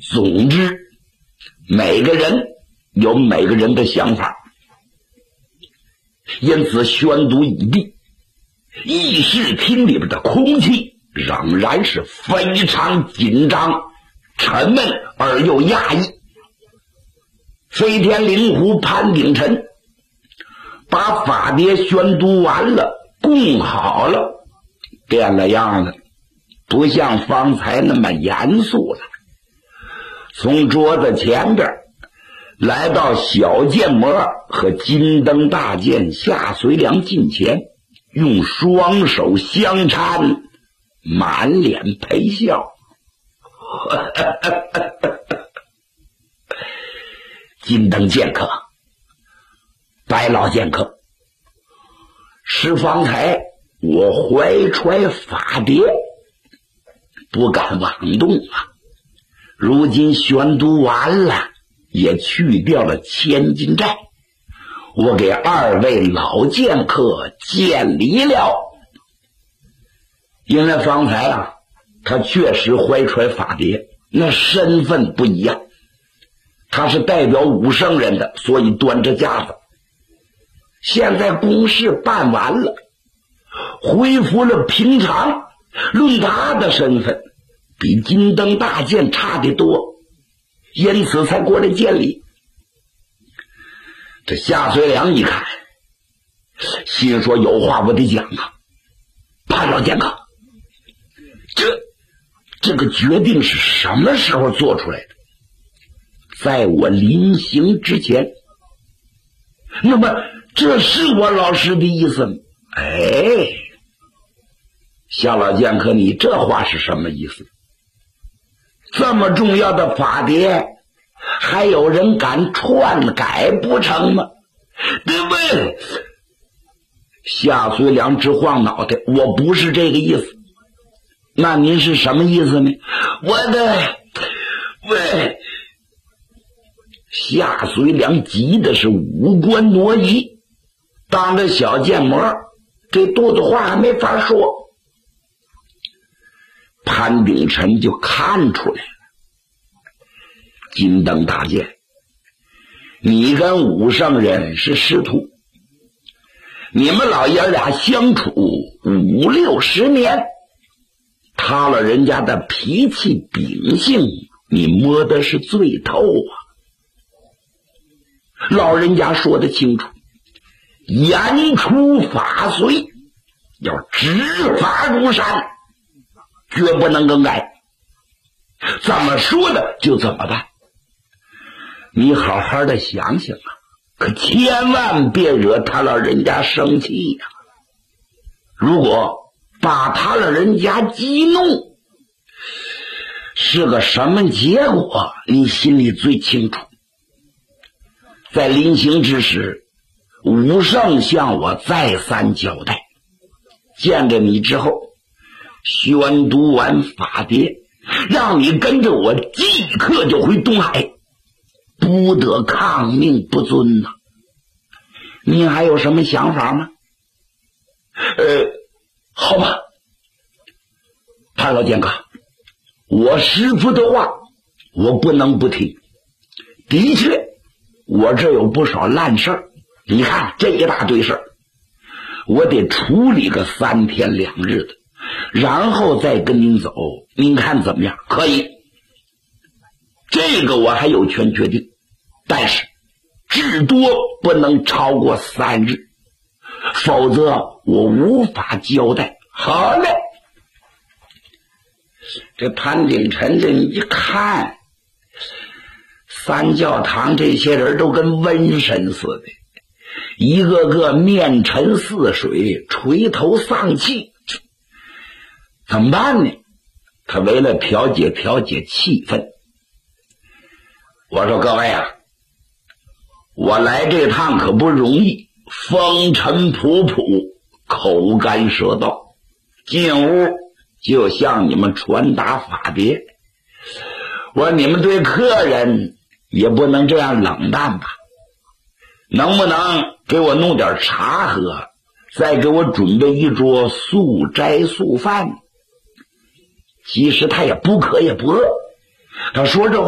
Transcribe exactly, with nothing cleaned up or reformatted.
总之每个人有每个人的想法，因此宣读已毕，议事厅里边的空气仍然是非常紧张、沉闷而又压抑。飞天灵狐潘鼎臣把法牒宣读完了，供好了，变了样了，不像方才那么严肃了。从桌子前边来到小剑魔和金灯大剑夏随良近前，用双手相搀，满脸陪笑。金灯剑客，白老剑客，是方才我怀揣法牒，不敢妄动啊。如今宣读完了，也去掉了千金债，我给二位老剑客见礼了。因为方才啊，他确实怀揣法牒，那身份不一样，他是代表武圣人的，所以端着架子。现在公事办完了，恢复了平常，论他的身份比金灯大剑差得多，因此才过来见礼。这夏随良一看，心说有话我得讲啊，潘老剑客，这这个决定是什么时候做出来的？在我临行之前。那么这是我老师的意思吗？哎，夏老剑客，你这话是什么意思？这么重要的法牒，还有人敢篡改不成吗？对不对？夏随良直晃脑袋，我不是这个意思。那您是什么意思呢？我的喂，夏随良急的是五官挪移，当着小剑魔，这肚子话还没法说。潘鼎臣就看出来了，金灯大剑，你跟武圣人是师徒，你们老爷俩相处五六十年，他了人家的脾气秉性，你摸的是最透啊。老人家说得清楚，言出法随，要执法如山，绝不能更改，怎么说的就怎么办。你好好的想想啊，可千万别惹他老人家生气呀、啊！如果把他老人家激怒，是个什么结果，你心里最清楚。在临行之时，武圣向我再三交代，见着你之后，宣读完法牒，让你跟着我即刻就回东海，不得抗命不遵呐、啊。您还有什么想法吗？呃，好吧，潘老剑客，我师父的话我不能不听。的确，我这有不少烂事儿，你看这一大堆事儿，我得处理个三天两日的，然后再跟您走，您看怎么样？可以，这个我还有权决定，但是至多不能超过三日，否则我无法交代。好嘞。这潘鼎臣这一看，三教堂这些人都跟瘟神似的，一个个面沉似水，垂头丧气，怎么办呢？他为了调节调节气氛，我说各位啊，我来这趟可不容易，风尘仆仆，口干舌燥，进屋就向你们传达法牒。我说你们对客人也不能这样冷淡吧，能不能给我弄点茶喝，再给我准备一桌素斋素饭？其实他也不渴也不饿，他说这